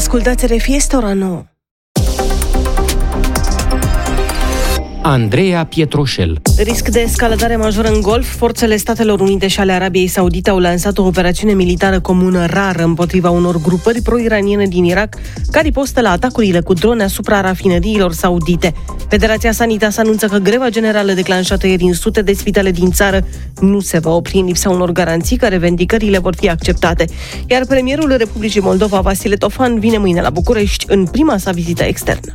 Ascultați RFI, este ora 9. Andreea Pietroșel. Risc de escaladare majoră în Golf. Forțele Statelor Unite și ale Arabiei Saudite au lansat o operațiune militară comună rară împotriva unor grupări pro-iraniene din Irak, ca ripostă la atacurile cu drone asupra rafineriilor saudite. Federația Sanitas anunță că greva generală declanșată ieri în sute de spitale din țară nu se va opri în lipsa unor garanții că revendicările vor fi acceptate. Iar premierul Republicii Moldova, Vasile Tofan, vine mâine la București în prima sa vizită externă.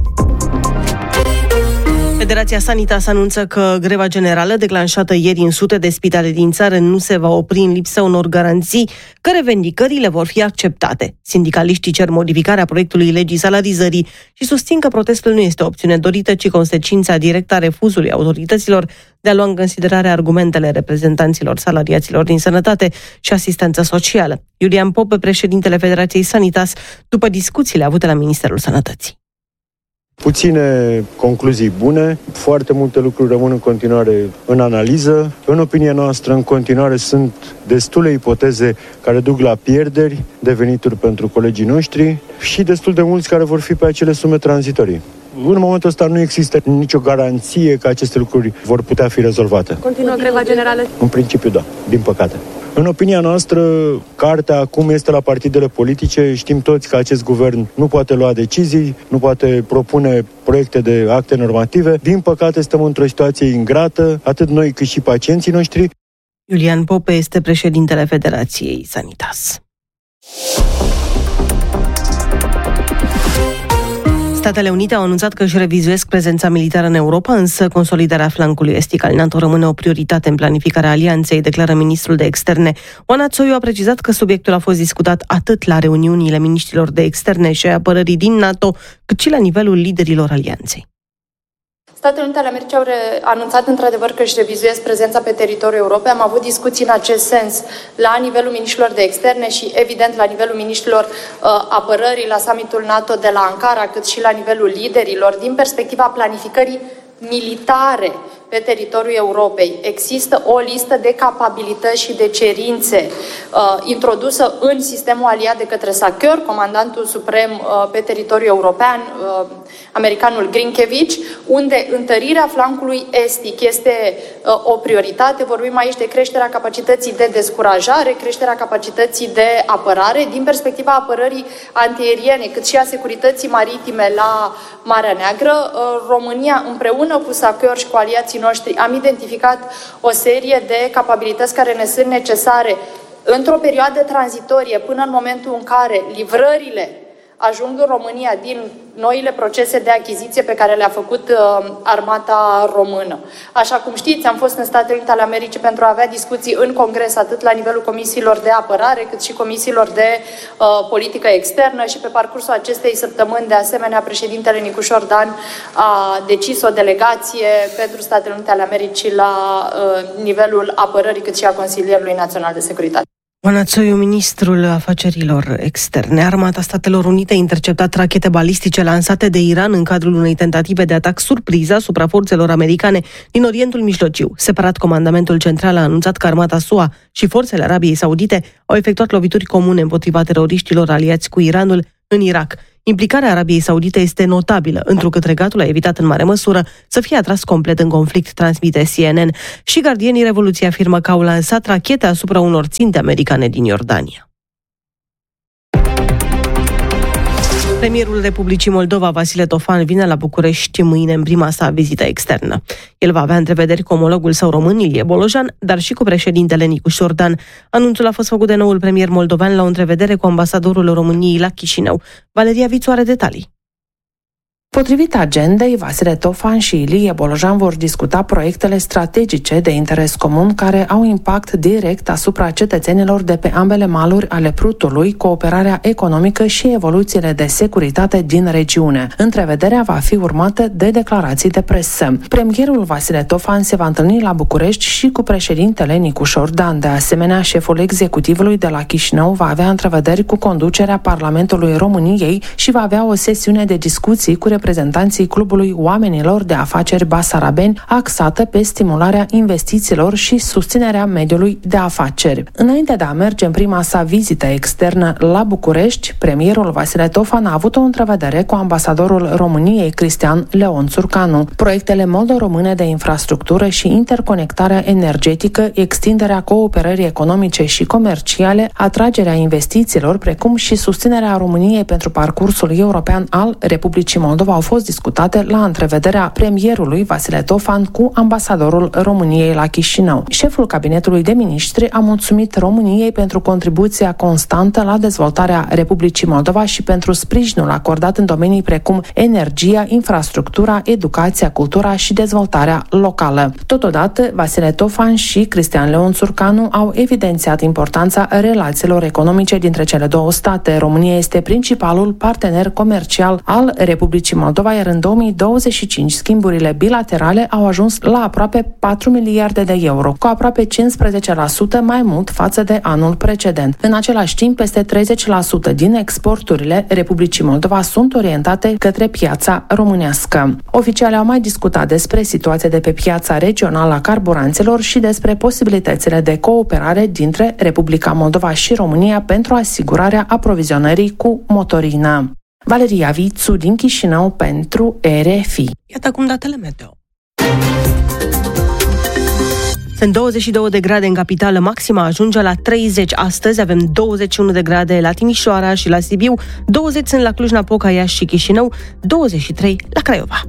Federația Sanitas anunță că greva generală declanșată ieri în sute de spitale din țară nu se va opri în lipsa unor garanții că revendicările vor fi acceptate. Sindicaliștii cer modificarea proiectului legii salarizării și susțin că protestul nu este o opțiune dorită, ci consecința directă a refuzului autorităților de a lua în considerare argumentele reprezentanților salariaților din sănătate și asistență socială. Iulian Pope, președintele Federației Sanitas, după discuțiile avute la Ministerul Sănătății. Puține concluzii bune, foarte multe lucruri rămân în continuare în analiză. În opinia noastră, în continuare sunt destule ipoteze care duc la pierderi de venituri pentru colegii noștri și destul de mulți care vor fi pe acele sume tranzitorii. În momentul ăsta nu există nicio garanție că aceste lucruri vor putea fi rezolvate. Continuă greva generală? În principiu, da, din păcate. În opinia noastră, cartea acum este la partidele politice. Știm toți că acest guvern nu poate lua decizii, nu poate propune proiecte de acte normative. Din păcate, stăm într-o situație ingrată, atât noi cât și pacienții noștri. Iulian Pope este președintele Federației Sanitas. Statele Unite au anunțat că își revizuiesc prezența militară în Europa, însă consolidarea flancului estic al NATO rămâne o prioritate în planificarea alianței, declară ministrul de externe. Oana Țoiu a precizat că subiectul a fost discutat atât la reuniunile miniștrilor de externe și apărării din NATO, cât și la nivelul liderilor alianței. Statele Unite ale Americii au anunțat într-adevăr că își revizuiesc prezența pe teritoriul Europei. Am avut discuții în acest sens la nivelul miniștrilor de externe și, evident, la nivelul miniștrilor apărării la summitul NATO de la Ankara, cât și la nivelul liderilor. Din perspectiva planificării militare pe teritoriul Europei, există o listă de capabilități și de cerințe introdusă în sistemul aliat de către SACEUR, comandantul suprem pe teritoriul european, americanul Grinkevici, unde întărirea flancului estic este o prioritate. Vorbim aici de creșterea capacității de descurajare, creșterea capacității de apărare, din perspectiva apărării antiaeriene, cât și a securității maritime la Marea Neagră. România, împreună cu SACEUR și cu aliații noștri, am identificat o serie de capabilități care ne sunt necesare într-o perioadă tranzitorie până în momentul în care livrările ajung în România din noile procese de achiziție pe care le-a făcut armata română. Așa cum știți, am fost în Statele Unite ale Americii pentru a avea discuții în Congres, atât la nivelul comisiilor de apărare, cât și comisiilor de politică externă și pe parcursul acestei săptămâni, de asemenea, președintele Nicușor Dan a decis o delegație pentru Statele Unite ale Americii la nivelul apărării, cât și a Consilierului Național de Securitate. Oana Țoiu, ministrul afacerilor externe. Armata Statelor Unite a interceptat rachete balistice lansate de Iran în cadrul unei tentative de atac surpriză asupra forțelor americane din Orientul Mijlociu. Separat, Comandamentul Central a anunțat că armata SUA și forțele Arabiei Saudite au efectuat lovituri comune împotriva teroriștilor aliați cu Iranul în Irak. Implicarea Arabiei Saudite este notabilă, întrucât regatul a evitat în mare măsură să fie atras complet în conflict, transmite CNN. Și gardienii Revoluției afirmă că au lansat rachete asupra unor ținte americane din Iordania. Premierul Republicii Moldova, Vasile Tofan, vine la București mâine în prima sa vizită externă. El va avea întrevederi cu omologul său român, Ilie Bolojan, dar și cu președintele Nicușor Dan. Anunțul a fost făcut de noul premier moldovean la o întrevedere cu ambasadorul României la Chișinău. Valeria Vițu are detalii. Potrivit agendei, Vasile Tofan și Ilie Bolojan vor discuta proiectele strategice de interes comun care au impact direct asupra cetățenilor de pe ambele maluri ale Prutului, cooperarea economică și evoluțiile de securitate din regiune. Întrevederea va fi urmată de declarații de presă. Premierul Vasile Tofan se va întâlni la București și cu președintele Nicușor Dan. De asemenea, șeful executivului de la Chișinău va avea întrevederi cu conducerea Parlamentului României și va avea o sesiune de discuții cu reprezentanții Clubului Oamenilor de Afaceri Basarabeni, axată pe stimularea investițiilor și susținerea mediului de afaceri. Înainte de a merge în prima sa vizită externă la București, premierul Vasile Tofan a avut o întrevedere cu ambasadorul României, Cristian Leon Țurcanu. Proiectele moldo-române de infrastructură și interconectarea energetică, extinderea cooperării economice și comerciale, atragerea investițiilor, precum și susținerea României pentru parcursul european al Republicii Moldova au fost discutate la întrevederea premierului Vasile Tofan cu ambasadorul României la Chișinău. Șeful cabinetului de miniștri a mulțumit României pentru contribuția constantă la dezvoltarea Republicii Moldova și pentru sprijinul acordat în domenii precum energia, infrastructura, educația, cultura și dezvoltarea locală. Totodată, Vasile Tofan și Cristian Leon Țurcanu au evidențiat importanța relațiilor economice dintre cele două state. România este principalul partener comercial al Republicii Moldova, iar în 2025 schimburile bilaterale au ajuns la aproape 4 miliarde de euro, cu aproape 15% mai mult față de anul precedent. În același timp, peste 30% din exporturile Republicii Moldova sunt orientate către piața românească. Oficialii au mai discutat despre situația de pe piața regională a carburanților și despre posibilitățile de cooperare dintre Republica Moldova și România pentru asigurarea aprovizionării cu motorină. Valeria Vițu din Chișinău pentru RFI. Iată acum datele meteo. Sunt 22 de grade în capitală, maxima ajunge la 30. Astăzi avem 21 de grade la Timișoara și la Sibiu, 20 sunt la Cluj-Napoca, Iași și Chișinău, 23 la Craiova.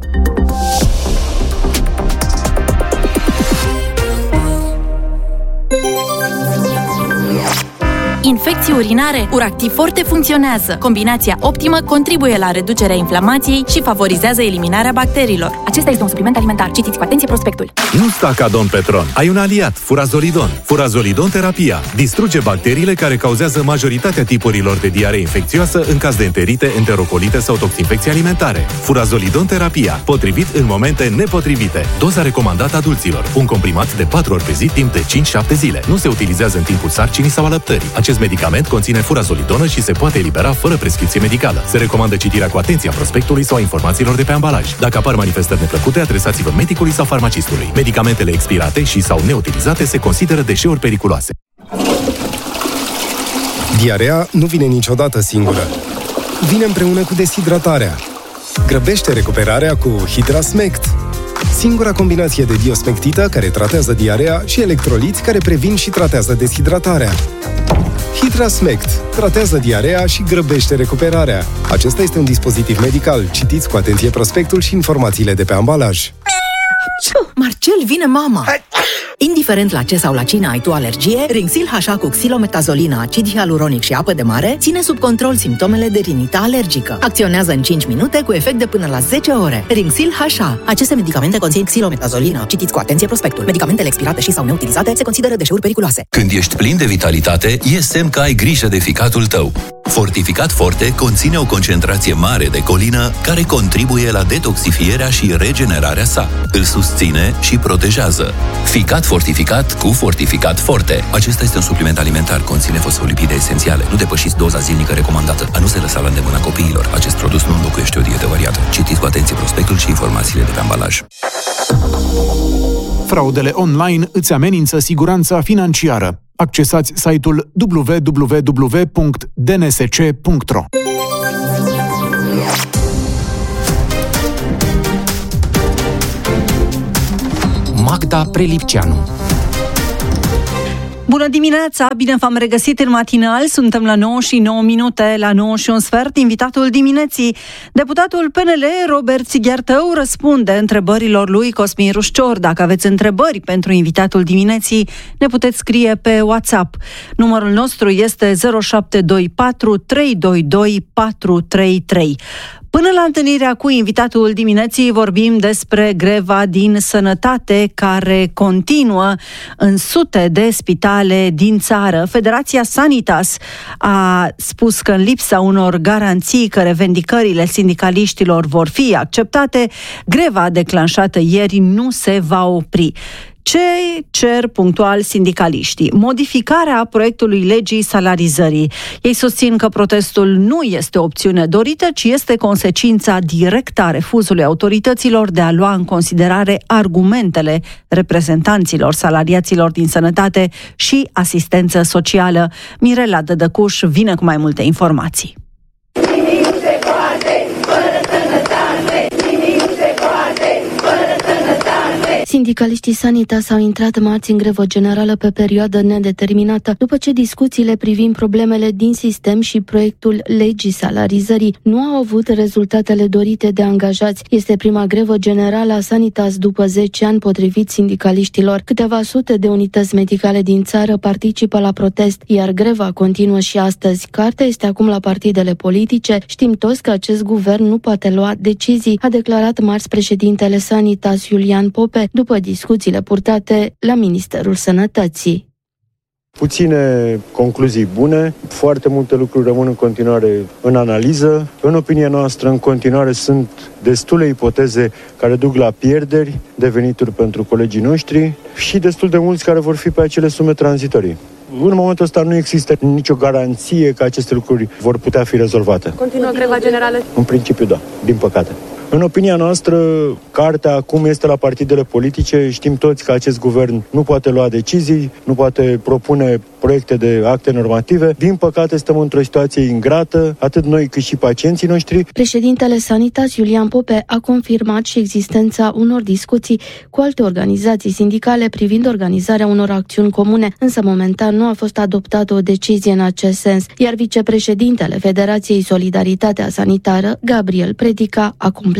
Infecții urinare, Uractiv Forte funcționează. Combinația optimă contribuie la reducerea inflamației și favorizează eliminarea bacteriilor. Acesta este un supliment alimentar. Citiți cu atenție prospectul. Nu sta ca Don Petron. Ai un aliat, Furazolidon. Furazolidon terapia distruge bacteriile care cauzează majoritatea tipurilor de diaree infecțioasă în caz de enterite, enterocolite sau toxinfecții alimentare. Furazolidon terapia, potrivit în momente nepotrivite. Doza recomandată adulților. Un comprimat de 4 ori pe zi timp de 5-7 zile. Nu se utilizează în timpul sarcinii sau alăptării. Acest medicament conține furazolidonă și se poate elibera fără prescripție medicală. Se recomandă citirea cu atenție a prospectului sau a informațiilor de pe ambalaj. Dacă apar manifestări neplăcute, adresați-vă medicului sau farmacistului. Medicamentele expirate și sau neutilizate se consideră deșeuri periculoase. Diarea nu vine niciodată singură. Vine împreună cu deshidratarea. Grăbește recuperarea cu Hidrasmect. Singura combinație de diosmectită care tratează diarea și electroliți care previn și tratează deshidratarea. Hidrasmect tratează diarea și grăbește recuperarea. Acesta este un dispozitiv medical. Citiți cu atenție prospectul și informațiile de pe ambalaj. Marcel, vine mama! Indiferent la ce sau la cine ai tu alergie, Rinxil HA cu xilometazolina, acid hialuronic și apă de mare ține sub control simptomele de rinită alergică. Acționează în 5 minute cu efect de până la 10 ore. Rinxil HA. Aceste medicamente conțin xilometazolina. Citiți cu atenție prospectul. Medicamentele expirate și sau neutilizate se consideră deșeuri periculoase. Când ești plin de vitalitate, e semn că ai grijă de ficatul tău. Fortificat Forte conține o concentrație mare de colină care contribuie la detoxifierea și regenerarea sa. Îl susține și protejează. Ficat fortificat cu Fortificat Forte. Acesta este un supliment alimentar, conține fosfolipide esențiale. Nu depășiți doza zilnică recomandată. A nu se lăsa la îndemâna copiilor. Acest produs nu înlocuiește o dietă variată. Citiți cu atenție prospectul și informațiile de pe ambalaj. Fraudele online îți amenință siguranța financiară. Accesați site-ul www.dnsc.ro. Magda Prelipceanu. Bună dimineața, bine v-am regăsit în matinal, suntem la 9 și 9 minute, la 9 și un sfert, invitatul dimineții. Deputatul PNL, Robert Sighiartău, răspunde întrebărilor lui Cosmin Rușcior. Dacă aveți întrebări pentru invitatul dimineții, ne puteți scrie pe WhatsApp. Numărul nostru este 0724 322 433. Până la întâlnirea cu invitatul dimineții vorbim despre greva din sănătate care continuă în sute de spitale din țară. Federația Sanitas a spus că în lipsa unor garanții că revendicările sindicaliștilor vor fi acceptate, greva declanșată ieri nu se va opri. Ce cer punctual sindicaliștii? Modificarea proiectului legii salarizării. Ei susțin că protestul nu este o opțiune dorită, ci este consecința directă a refuzului autorităților de a lua în considerare argumentele reprezentanților salariaților din sănătate și asistență socială. Mirela Dădăcuș vine cu mai multe informații. Sindicaliștii Sanitas au intrat marți în grevă generală pe perioadă nedeterminată, după ce discuțiile privind problemele din sistem și proiectul legii salarizării nu au avut rezultatele dorite de angajați. Este prima grevă generală a Sanitas după 10 ani, potrivit sindicaliștilor. Câteva sute de unități medicale din țară participă la protest, iar greva continuă și astăzi. Cartea este acum la partidele politice. Știm toți că acest guvern nu poate lua decizii, a declarat marți președintele Sanitas, Iulian Pope, după discuțiile purtate la Ministerul Sănătății. Puține concluzii bune, foarte multe lucruri rămân în continuare în analiză. În opinia noastră, în continuare sunt destule ipoteze care duc la pierderi de venituri pentru colegii noștri și destul de mulți care vor fi pe acele sume tranzitorii. În momentul ăsta nu există nicio garanție că aceste lucruri vor putea fi rezolvate. Continuă greva generală? În principiu, da, din păcate. În opinia noastră, cartea acum este la partidele politice. Știm toți că acest guvern nu poate lua decizii, nu poate propune proiecte de acte normative. Din păcate, stăm într-o situație ingrată, atât noi cât și pacienții noștri. Președintele Sanitas, Iulian Pope, a confirmat și existența unor discuții cu alte organizații sindicale privind organizarea unor acțiuni comune, însă momentan nu a fost adoptată o decizie în acest sens, iar vicepreședintele Federației Solidaritatea Sanitară, Gabriel Predica, a completat.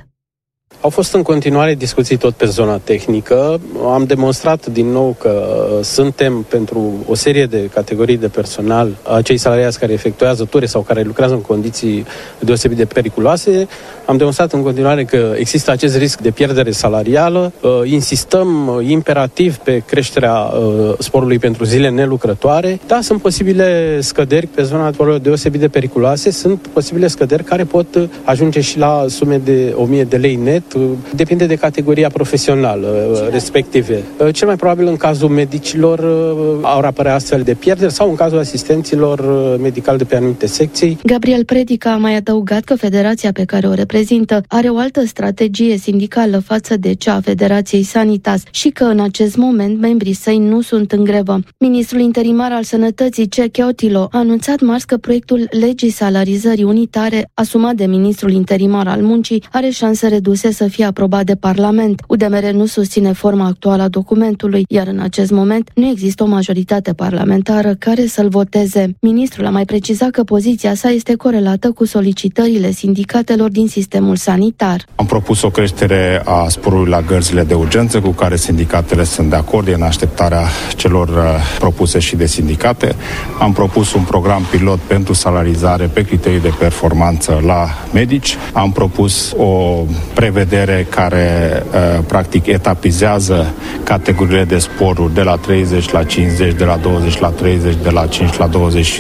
Au fost în continuare discuții tot pe zona tehnică. Am demonstrat din nou că suntem pentru o serie de categorii de personal, acei salariați care efectuează ture sau care lucrează în condiții deosebit de periculoase. Am demonstrat în continuare că există acest risc de pierdere salarială. Insistăm imperativ pe creșterea sporului pentru zile nelucrătoare. Da, sunt posibile scăderi pe zona deosebit de periculoase, sunt posibile scăderi care pot ajunge și la sume de 1000 de lei net. Depinde de categoria profesională respective. Cel mai probabil în cazul medicilor ar apărea astfel de pierderi sau în cazul asistenților medicali de pe anumite secții. Gabriel Predica a mai adăugat că federația pe care o reprezintă are o altă strategie sindicală față de cea a Federației Sanitas și că în acest moment membrii săi nu sunt în grevă. Ministrul interimar al Sănătății, Ceche Otilo, a anunțat marți că proiectul legii salarizării unitare, asumat de ministrul interimar al muncii, are șanse reduse să fie aprobat de Parlament. UDMR nu susține forma actuală a documentului, iar în acest moment nu există o majoritate parlamentară care să-l voteze. Ministrul a mai precizat că poziția sa este corelată cu solicitările sindicatelor din sistemul sanitar. Am propus o creștere a sporului la gărzile de urgență, cu care sindicatele sunt de acord, în așteptarea celor propuse și de sindicate. Am propus un program pilot pentru salarizare pe criterii de performanță la medici. Am propus o prevedere care practic etapizează categoriile de sporuri de la 30 la 50, de la 20 la 30, de la 5 la 20 și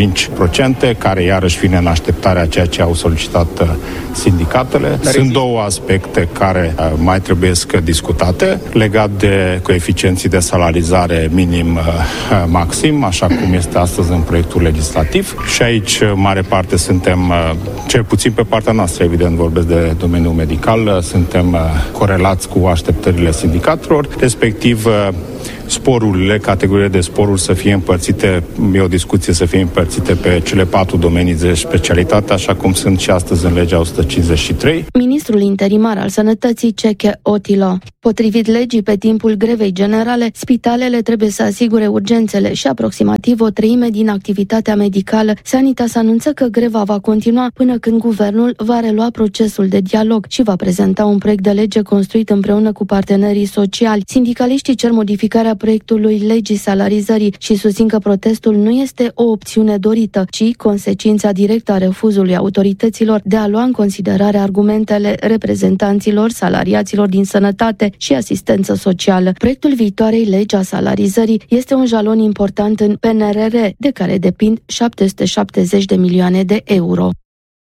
0,5%, care iarăși vine în așteptarea ceea ce au solicitat sindicatele. Sunt două aspecte care mai trebuie discutate, legat de coeficienții de salarizare minim-maxim, așa cum este astăzi în proiectul legislativ. Și aici, mare parte, suntem, cel puțin pe partea noastră, evident, vorbesc de domeniul medical, suntem corelați cu așteptările sindicatelor, respectiv sporurile, categoriile de sporuri să fie împărțite, e o discuție să fie împărțite pe cele 4 domenii de specialitate, așa cum sunt și astăzi în legea 153. Ministrul interimar al Sănătății, Ceche Otilo. Potrivit legii, pe timpul grevei generale, spitalele trebuie să asigure urgențele și aproximativ o treime din activitatea medicală. Sanitas anunță că greva va continua până când guvernul va relua procesul de dialog și va prezenta un proiect de lege construit împreună cu partenerii sociali. Sindicaliștii cer modificarea proiectului legii salarizării și susțin că protestul nu este o opțiune dorită, ci consecința directă a refuzului autorităților de a lua în considerare argumentele reprezentanților salariaților din sănătate și asistență socială. Proiectul viitoarei legi a salarizării este un jalon important în PNRR, de care depind 770 de milioane de euro.